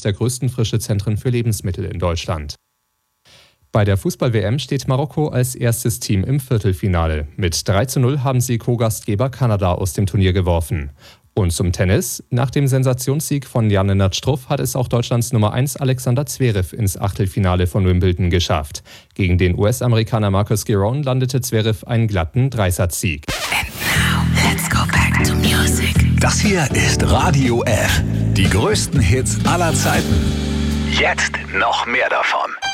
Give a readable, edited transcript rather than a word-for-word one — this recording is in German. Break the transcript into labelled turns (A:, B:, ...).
A: eines der größten Frischezentren für Lebensmittel in Deutschland. Bei der Fußball-WM steht Marokko als erstes Team im Viertelfinale. Mit 3:0 haben sie Co-Gastgeber Kanada aus dem Turnier geworfen. Und zum Tennis. Nach dem Sensationssieg von Jan-Lennart Struff hat es auch Deutschlands Nummer 1 Alexander Zverev ins Achtelfinale von Wimbledon geschafft. Gegen den US-Amerikaner Marcus Giron landete Zverev einen glatten Dreisatz-Sieg.
B: And now, let's go back to music.
C: Das hier ist Radio F. Die größten Hits aller Zeiten. Jetzt noch mehr davon.